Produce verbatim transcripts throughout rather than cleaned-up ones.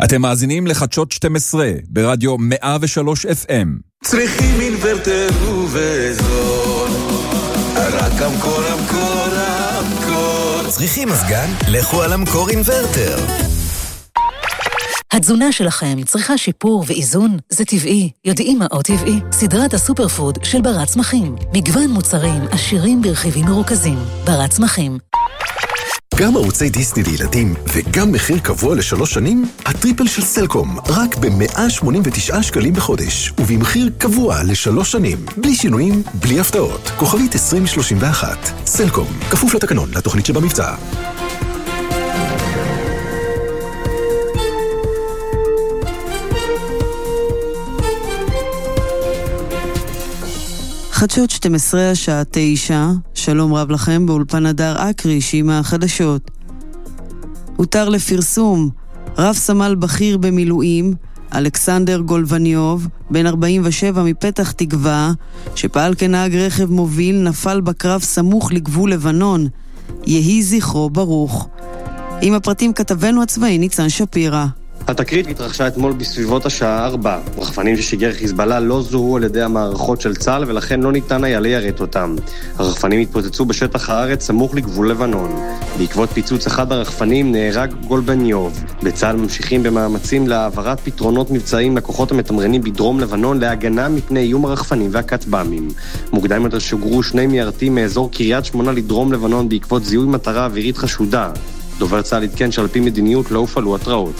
אתם מאזינים לחדשות שתים עשרה ברדיו מאה ושלוש אף אם. צריכים אינוורטר ובזול, רק המקור המקור המקור. צריכים מזגן? לכו על המקור אינוורטר. התזונה שלכם צריכה שיפור ואיזון? זה טבעי. יודעים מה עוד טבעי? סדרת הסופר פוד של ברת צמחים. מגוון מוצרים עשירים ברכיבים מרוכזים. ברת צמחים. גם ערוצי דיסני לילדים וגם מחיר קבוע לשלוש שנים? הטריפל של סלקום, רק ב-מאה שמונים ותשעה שקלים בחודש, ובמחיר קבוע לשלוש שנים. בלי שינויים, בלי הפתעות. כוכבית עשרים שלושים ואחת. סלקום, כפוף לתקנון, לתוכנית שבמבצע. חדשות שתים עשרה השעה תשע, שלום רב לכם באולפן הדר אקריש עם החדשות. הותר לפרסום, רב סמל בכיר במילואים, אלכסנדר גולבניוב, בן ארבעים ושבע מפתח תקווה, שפעל כנהג רכב מוביל, נפל בקרב סמוך לגבול לבנון. יהי זכרו ברוך. עם הפרטים כתבנו הצבאי ניצן שפירא. התקרית התרחשה אתמול בסביבות השעה ארבע. רחפנים ששיגר חיזבאללה לא זוהו על ידי המערכות של צה"ל ולכן לא ניתן היה ליירט אותם. הרחפנים התפוצצו בשטח הארץ סמוך לגבול לבנון. בעקבות פיצוץ אחד הרחפנים נהרג גולבניוב. בצה"ל ממשיכים במאמצים להעברת פתרונות מבצעיים לכוחות המתמרנים בדרום לבנון להגנה מפני איום הרחפנים והכטב"מים. מוקדם יותר שוגרו שני מיירטים מאזור קריית שמונה לדרום לבנון בעקבות זיהוי מטרה אווירית חשודה. דובר צה"ל עדכן שעל פי מדיניות לא הופעלו התראות.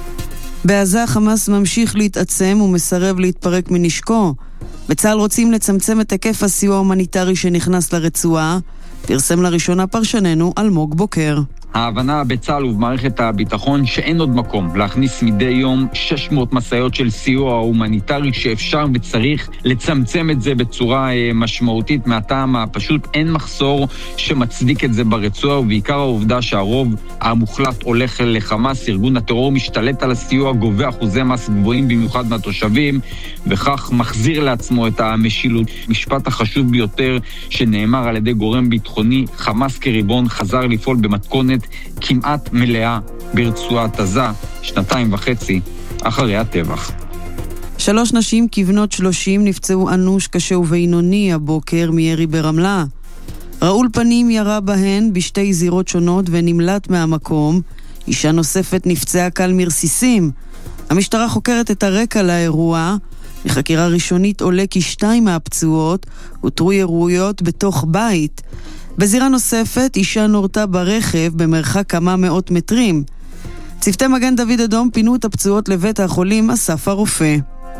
בעזה חמאס ממשיך להתעצם ומסרב להתפרק מנשקו. בצה"ל רוצים לצמצם את היקף הסיוע ההומניטרי שנכנס לרצועה. פרסם לראשונה פרשננו אלמוג בוקר. ההבנה בצה"ל ובמערכת הביטחון שאין עוד מקום להכניס מדי יום שש מאות מסעיות של סיוע הומניטרי שאפשר וצריך לצמצם את זה בצורה משמעותית מהטעם הפשוט אין מחסור שמצדיק את זה ברצועה ובעיקר העובדה שהרוב המוחלט הולך לחמאס, ארגון הטרור משתלט על הסיוע, גובה אחוזי מס גבוהים במיוחד מהתושבים וכך מחזיר לעצמו את המשילות. משפט החשוב ביותר שנאמר על ידי גורם ביטחוני, חמאס כריבון חזר לפעול במתכונת כמעט מלאה ברצועת עזה, שנתיים וחצי אחרי הטבח. שלוש נשים כבנות שלושים נפצעו אנוש קשה ובינוני הבוקר מירי ברמלה. ראול פנים ירה בהן בשתי זירות שונות ונמלט מהמקום. אישה נוספת נפצעה קל מרסיסים. המשטרה חוקרת את הרקע לאירוע. מחקירה ראשונית עולה כי שתיים מהפצועות הותרו ירויות בתוך בית. בזירה נוספת, אישה נורתה ברכב במרחק כמה מאות מטרים. צוותי מגן דוד אדום פינו את הפצועות לבית החולים אסף הרופא.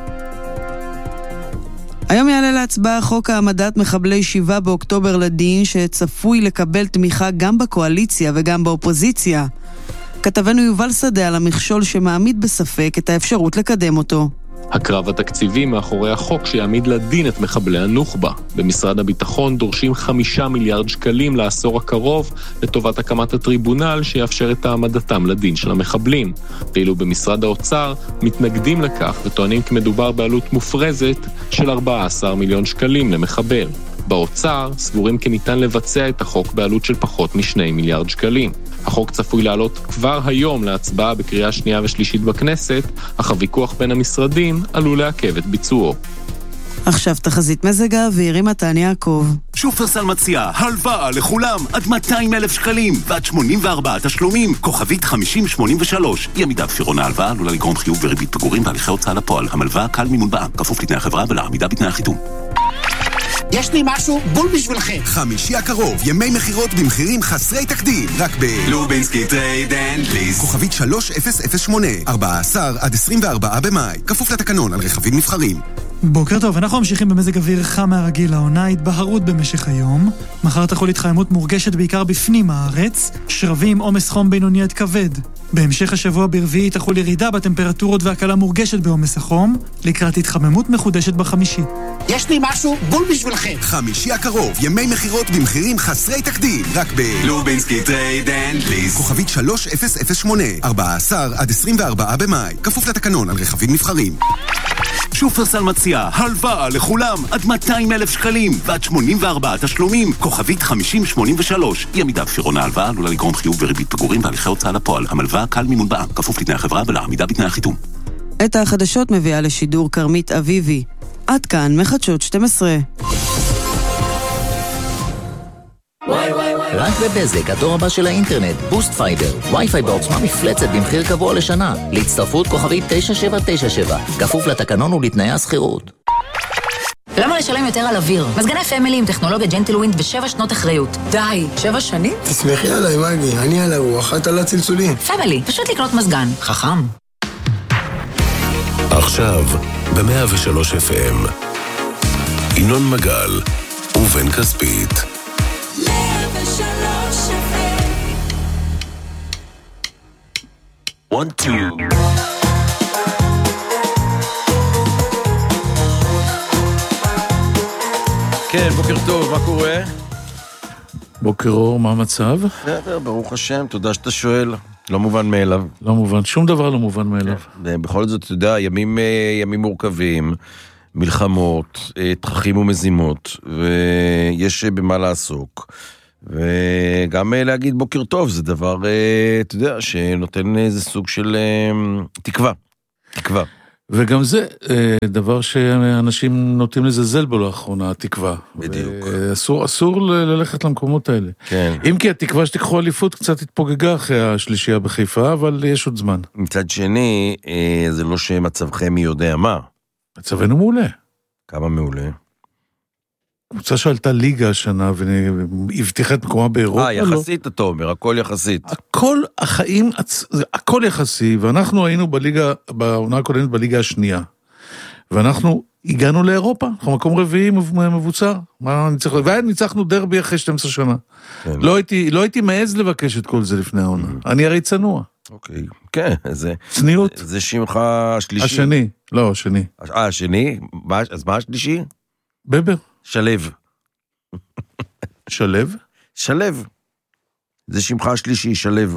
היום יעלה להצבעה חוק העמדת מחבלי שבעה באוקטובר לדין, שצפוי לקבל תמיכה גם בקואליציה וגם באופוזיציה. כתבנו יובל שדה על המכשול שמעמיד בספק את האפשרות לקדם אותו. הקרב התקציבי מאחורי החוק שיעמיד לדין את מחבלי הנוח'בה. במשרד הביטחון דורשים חמישה מיליארד שקלים לעשור הקרוב לטובת הקמת הטריבונל שיאפשר את העמדתם לדין של המחבלים. ואילו במשרד האוצר מתנגדים לכך וטוענים כי מדובר בעלות מופרזת של ארבעה עשר מיליון שקלים למחבל. באוצר סבורים כי ניתן לבצע את החוק בעלות של פחות משני מיליארד שקלים. החוק צפוי לעלות כבר היום להצבעה בקריאה שנייה ושלישית בכנסת, אך הוויכוח בין המשרדים עלול לעכב את ביצועו. עכשיו תחזית מזג האוויר עם מתן יעקב. שופרסל מציע הלוואה לכולם עד מאתיים אלף שקלים ועד שמונים וארבעה תשלומים, כוכבית חמישים שמונים ושלוש. אי עמידה בפירעון ההלוואה עלולה לגרום חיוב וריבית פיגורים והליכי הוצאה לפועל. המלוואה קל מימון בע"מ, כפוף לתנאי החברה ולעמידה בתנאי החיתום. יש לי משהו בול בשבילכם. חמישי הקרוב, ימי מחירות במחירים חסרי תקדים, רק ב... לובינסקי טרייד אנד ליס. כוכבית שלוש אפס אפס שמונה, ארבעה עשר עד עשרים וארבעה במאי, כפוף לתקנון על רכבים נבחרים. בוקר טוב, אנחנו ממשיכים במזג אוויר חם מהרגיל. העונה התבהרות במשך היום. מחר תחול התחממות מורגשת בעיקר בפנים הארץ, שרבים עומס חום בינוני עד כבד. בהמשך השבוע ברביעי תחול ירידה בטמפרטורות והקלה מורגשת בעומס החום, לקראת התחממות מחודשת בחמישי. יש לי משהו בול בשבילכם. חמישי הקרוב, ימי מחירות במחירים חסרי תקדים, רק ב... לובינסקי טרייד אנד ליס. כוכבית שלוש אפס אפס שמונה, ארבעה עשר עד עשרים וארבעה במאי, כפוף לתקנון על רכבים נבחרים. שופרסל מציע הלוואה לכולם עד מאתיים אלף שקלים ועד שמונים וארבעה תשלומים, כוכבית חמישים שמונים ושלוש. אי עמידה בפירעון ההלוואה עלולה לגרום חיוב וריבית פיגורים והליכי הוצאה לפועל. המלוואה קל מימון בע"מ, כפוף לתנאי החברה ולעמידה בתנאי החיתום. את החדשות מביאה לשידור כרמית אביבי. עד כאן מחדשות שתים עשרה. רק בבזק, הדור הבא של האינטרנט, בוסט פייבר, וי-פיי בעוצמה מפלצת במחיר קבוע לשנה, להצטרפות כוכבית תשע שבע תשע שבע, כפוף לתקנון ולתנאי הסחירות. למה לשלם יותר על אוויר? מזגני פמילי עם טכנולוגיה ג'נטלווינד ושבע שנות אחריות. די, שבע שנים? תסמכי עליי, מגי, אני על הרוח, את על הצלצולים. פמילי, פשוט לקנות מזגן. חכם. עכשיו, ב-מאה ושלוש אף אם, ינון מגל ובן כספית. One, two. כן, בוקר טוב, מה קורה? בוקר אור, מה המצב? בסדר, ברוך השם, תודה שאתה שואל. לא מובן מאליו. לא מובן, שום דבר לא מובן מאליו. בכל זאת, אתה יודע, ימים, ימים מורכבים, מלחמות, תככים ומזימות, ויש במה לעסוק. וגם להגיד בוקר טוב, זה דבר, אתה יודע, שנותן איזה סוג של תקווה. תקווה. וגם זה דבר שאנשים נוטים לזלזל בו לאחרונה, התקווה. בדיוק. אסור, אסור ללכת למקומות האלה. כן. אם כי התקווה שתיקחו אליפות קצת התפוגגה אחרי השלישייה בחיפה, אבל יש עוד זמן. מצד שני, זה לא שמצבכם מי יודע מה. מצבנו מעולה. כמה מעולה? קבוצה שעלתה ליגה השנה והבטיחה את מקומה באירופה. אה, יחסית אתה אומר, הכל יחסית. הכל החיים, הכל יחסי, ואנחנו היינו בליגה, בעונה הקודמת בליגה השנייה. ואנחנו הגענו לאירופה, אנחנו מקום רביעי מבוצר. וניצחנו דרבי אחרי שתים עשרה שנה. לא הייתי, לא הייתי מעז לבקש את כל זה לפני העונה. אני הרי צנוע. אוקיי, כן, זה... צניעות. זה שמך השלישי. השני, לא, השני. אה, השני? אז מה השלישי? בבר. שלב. שלב? שלב. זה שמך השלישי, שלב.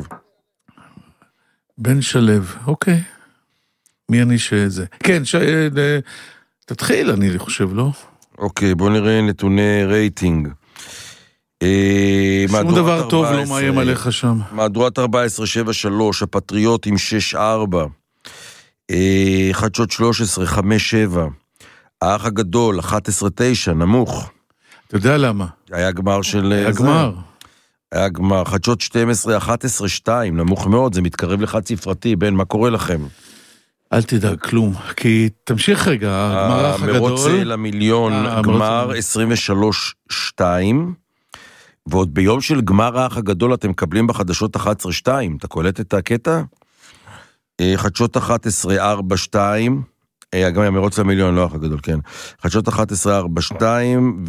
בן שלב, אוקיי. מי אני שזה? כן, ש... תתחיל, אני חושב, לא? אוקיי, בוא נראה נתוני רייטינג. שום דבר טוב לא מאיים עליך שם. מהדורת ארבע עשרה שבע שלוש, הפטריוטים שש ארבע, חדשות שלוש עשרה חמש שבע, האח הגדול אחת עשרה תשע, נמוך. אתה יודע למה? היה גמר של... היה גמר. היה גמר, חדשות שתים עשרה אחת עשרה שתיים, נמוך מאוד, זה מתקרב לחד ספרתי. בן, מה קורה לכם? אל תדאג כלום, כי תמשיך רגע, הגמר האח הגדול... המרוץ למיליון, גמר עשרים ושלוש שתיים, ועוד ביום של גמר האח הגדול אתם מקבלים בחדשות אחת עשרה שתיים, אתה קולט את הקטע? חדשות אחת עשרה ארבע שתיים, גם המרוץ למיליון, לא האח הגדול, כן. חדשות אחת עשרה ארבע שתיים,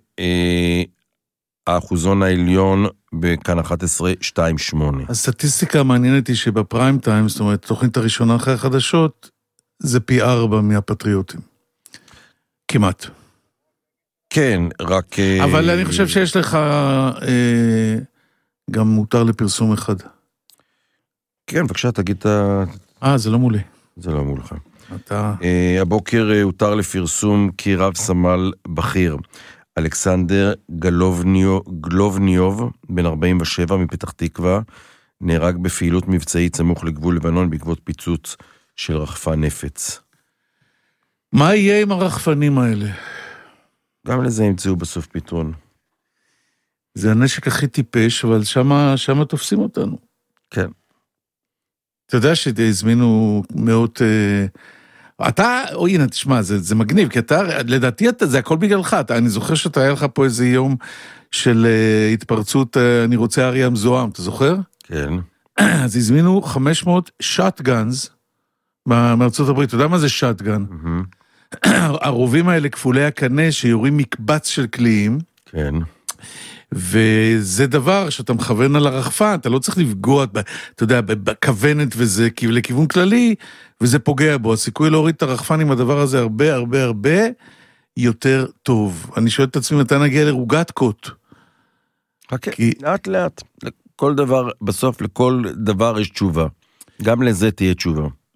והאחוזון העליון בכאן אחת עשרה שתיים שמונה. הסטטיסטיקה המעניינת היא שבפריים טיים, זאת אומרת, תוכנית הראשונה אחרי החדשות, זה פי ארבע מהפטריוטים. כמעט. כן, רק... אבל אני חושב שיש לך אה, גם מותר לפרסום אחד. כן, בבקשה, תגיד את ה... אה, זה לא מולי. זה לא מולך. אתה... אה, הבוקר אה, הותר לפרסום כי רב סמל בכיר, אלכסנדר גלובניו, גלובניוב, בן ארבעים ושבע מפתח תקווה, נהרג בפעילות מבצעית סמוך לגבול לבנון בעקבות פיצוץ של רחפן נפץ. מה יהיה עם הרחפנים האלה? גם לזה ימצאו בסוף פתרון. זה הנשק הכי טיפש, אבל שמה, שמה תופסים אותנו. כן. אתה יודע שהזמינו מאות... אתה, או הנה, תשמע, זה, זה מגניב, כי אתה, לדעתי, אתה, זה הכל בגללך. אתה, אני זוכר שאתה היה לך פה איזה יום של uh, התפרצות, uh, אני רוצה אריה המזוהם, אתה זוכר? כן. אז הזמינו חמש מאות שטגנס מארצות הברית. אתה יודע מה זה שטגן? Mm-hmm. הרובים האלה כפולי הקנה שיורים מקבץ של קליעים. כן. וזה דבר שאתה מכוון על הרחפן, אתה לא צריך לפגוע, אתה יודע, בכוונת וזה, לכיוון כללי, וזה פוגע בו. הסיכוי להוריד את הרחפן עם הדבר הזה הרבה הרבה הרבה יותר טוב. אני שואל את עצמי, מתי נגיע לרוגת קוט? חכה, לאט לאט. כל דבר, בסוף לכל דבר יש תשובה. גם לזה תהיה תשובה.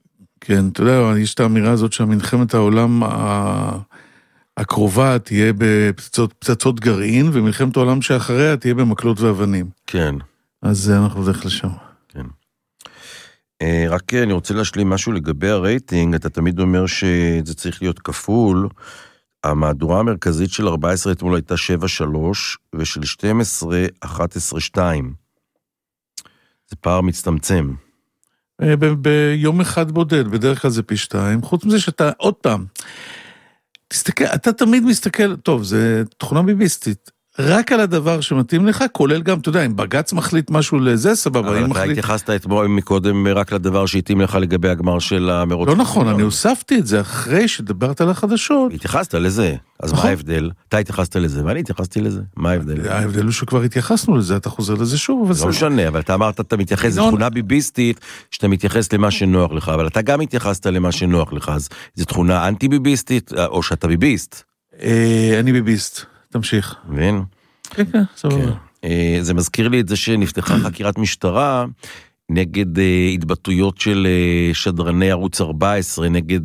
כן, אתה יודע, יש את האמירה הזאת שהמלחמת העולם הקרובה תהיה בפצצות גרעין, ומלחמת העולם שאחריה תהיה במקלות ואבנים. כן. אז אנחנו בדרך לשם. כן. רק אני רוצה להשלים משהו לגבי הרייטינג, אתה תמיד אומר שזה צריך להיות כפול, המהדורה המרכזית של ארבע עשרה אתמול הייתה שבע שלוש, ושל שתים עשרה אחת עשרה שתיים. זה פער מצטמצם. ביום אחד בודד, בדרך כלל זה פי שתיים, חוץ מזה שאתה עוד פעם, תסתכל, אתה תמיד מסתכל, טוב, זה תכונה ביביסטית, רק על הדבר שמתאים לך, כולל גם, אתה יודע, אם בגץ מחליט משהו לזה, סבבה, אבל אתה מחליט... התייחסת אתמול מקודם רק לדבר שהתאים לך לגבי הגמר של המרוץ. לא נכון, אני הוספתי את זה אחרי שדברת על החדשות. התייחסת לזה, אז מה ההבדל? אתה התייחסת לזה, ואני התייחסתי לזה, מה ההבדל? ההבדל הוא שכבר התייחסנו לזה, אתה חוזר לזה שוב. לא משנה, אבל אתה אמרת, אתה מתייחס, זו תכונה ביביסטית, שאתה מתייחס למה שנוח לך, אבל אתה גם התייחסת למה שנוח לך, אז זו תכונה אנטי ביביסטית, או שאתה ביביסט? אני ביביסט, תמשיך. מבין? כן, כן, סבבה. זה מזכיר לי את זה שנפתחה חקירת משטרה נגד התבטאויות של שדרני ערוץ ארבע עשרה, נגד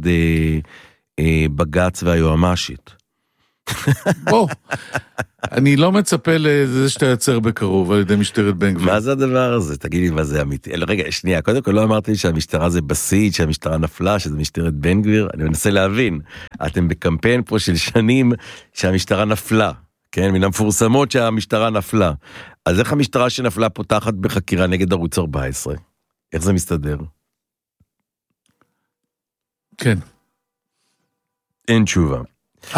בגץ והיועמ"שית. בוא, אני לא מצפה לזה שאתה יצר בקרוב על ידי משטרת בן גביר. מה זה הדבר הזה? תגיד לי מה זה אמיתי. רגע, שנייה, קודם כל לא אמרתי שהמשטרה זה בסיס, שהמשטרה נפלה, שזה משטרת בן גביר. אני מנסה להבין. אתם בקמפיין פה של שנים שהמשטרה נפלה. כן, מן המפורסמות שהמשטרה נפלה. אז איך המשטרה שנפלה פותחת בחקירה נגד ערוץ ארבע עשרה? איך זה מסתדר? כן. אין תשובה.